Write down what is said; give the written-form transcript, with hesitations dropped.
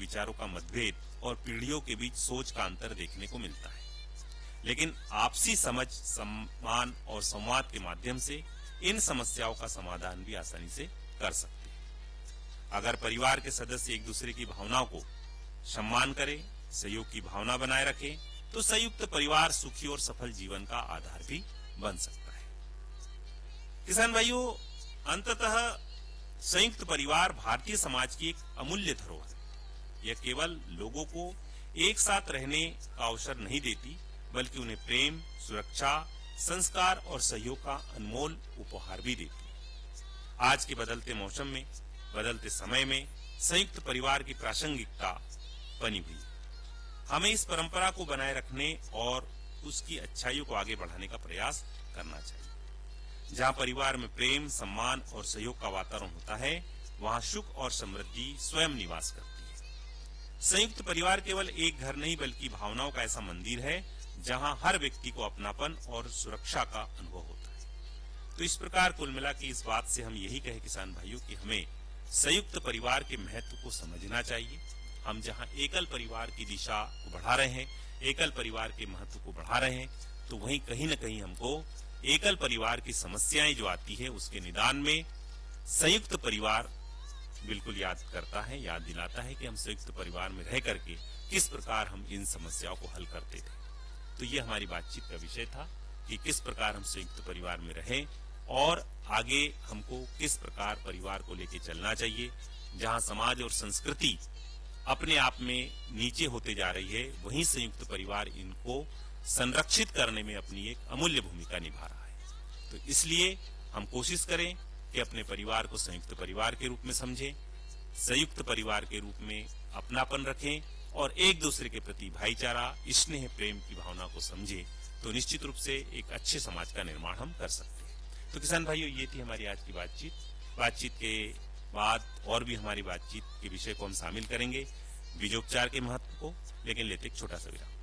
विचारों का मतभेद और पीढ़ियों के बीच सोच का अंतर देखने को मिलता है। लेकिन आपसी समझ, सम्मान और संवाद के माध्यम से इन समस्याओं का समाधान भी आसानी से कर सकते हैं। अगर परिवार के सदस्य एक दूसरे की भावनाओं को सम्मान करें, सहयोग की भावना बनाए रखें, तो संयुक्त परिवार सुखी और सफल जीवन का आधार भी बन सकता है। किसान भाइयों, अंततः संयुक्त परिवार भारतीय समाज की एक अमूल्य धरोहर है। यह केवल लोगों को एक साथ रहने का अवसर नहीं देती, बल्कि उन्हें प्रेम, सुरक्षा, संस्कार और सहयोग का अनमोल उपहार भी देती है। आज के बदलते मौसम में, बदलते समय में संयुक्त परिवार की प्रासंगिकता बनी हुई है। हमें इस परंपरा को बनाए रखने और उसकी अच्छाइयों को आगे बढ़ाने का प्रयास करना चाहिए। जहां परिवार में प्रेम, सम्मान और सहयोग का वातावरण होता है, वहां सुख और समृद्धि स्वयं निवास करती है। संयुक्त परिवार केवल एक घर नहीं, बल्कि भावनाओं का ऐसा मंदिर है जहां हर व्यक्ति को अपनापन और सुरक्षा का अनुभव होता है। तो इस प्रकार कुल मिला के इस बात से हम यही कहे किसान भाइयों कि हमें संयुक्त परिवार के महत्व को समझना चाहिए। हम जहां एकल परिवार की दिशा को बढ़ा रहे हैं, एकल परिवार के महत्व को बढ़ा रहे हैं, तो वहीं कहीं न कहीं हमको एकल परिवार की समस्याएं जो आती है उसके निदान में संयुक्त परिवार बिल्कुल याद करता है, याद दिलाता है कि हम संयुक्त परिवार में रह करके किस प्रकार हम इन समस्याओं को हल करते थे। तो ये हमारी बातचीत का विषय था कि किस प्रकार हम संयुक्त परिवार में रहें और आगे हमको किस प्रकार परिवार को लेकर चलना चाहिए। जहां समाज और संस्कृति अपने आप में नीचे होते जा रही है, वहीं संयुक्त परिवार इनको संरक्षित करने में अपनी एक अमूल्य भूमिका निभा रहा है। तो इसलिए हम कोशिश करें कि अपने परिवार को संयुक्त परिवार के रूप में समझें, संयुक्त परिवार के रूप में अपनापन रखें और एक दूसरे के प्रति भाईचारा, स्नेह, प्रेम की भावना को समझें, तो निश्चित रूप से एक अच्छे समाज का निर्माण हम कर सकते हैं। तो किसान भाइयों, ये थी हमारी आज की बातचीत के बाद और भी हमारी बातचीत के विषय को हम शामिल करेंगे, बीजोपचार के महत्व को, लेकिन लेते एक छोटा सा विराम।